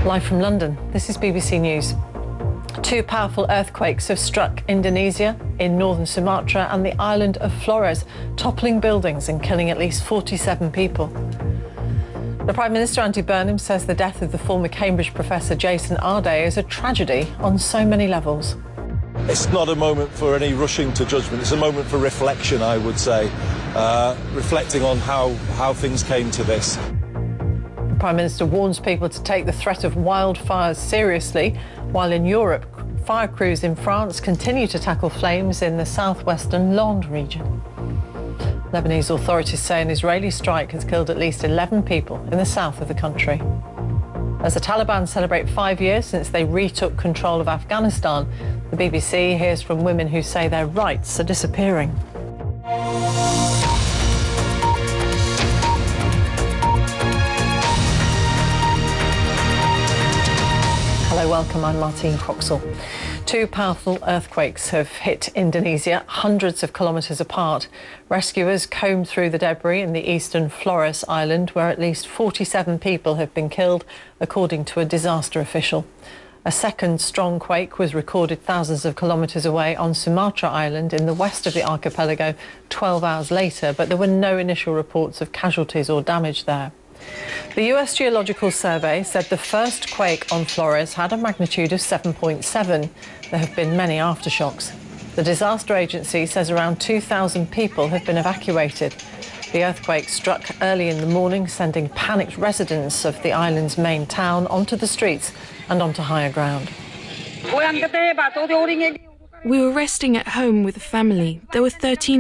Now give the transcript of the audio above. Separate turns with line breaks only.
Live from London, this is BBC News. Two powerful earthquakes have struck Indonesia, in northern Sumatra and the island of Flores, toppling buildings and killing at least 47 people. The Prime Minister, Andy Burnham, says the death of the former Cambridge professor Jason Arday is a tragedy on so many levels.
It's not a moment for any rushing to judgment. It's a moment for reflection, I would say, reflecting on how things came to this.
The Prime Minister warns people to take the threat of wildfires seriously, while in Europe, fire crews in France continue to tackle flames in the southwestern Landes region. Lebanese authorities say an Israeli strike has killed at least 11 people in the south of the country. As the Taliban celebrate 5 years since they retook control of Afghanistan, the BBC hears from women who say their rights are disappearing. Hello, welcome. I'm Martine Croxall. Two powerful earthquakes have hit Indonesia, hundreds of kilometres apart. Rescuers combed through the debris in the eastern Flores island, where at least 47 people have been killed, according to a disaster official. A second strong quake was recorded thousands of kilometres away on Sumatra Island in the west of the archipelago 12 hours later, but there were no initial reports of casualties or damage there. The US Geological Survey said the first quake on Flores had a magnitude of 7.7. There have been many aftershocks. The disaster agency says around 2,000 people have been evacuated. The earthquake struck early in the morning, sending panicked residents of the island's main town onto the streets and onto higher ground.
We were resting at home with the family. There were 13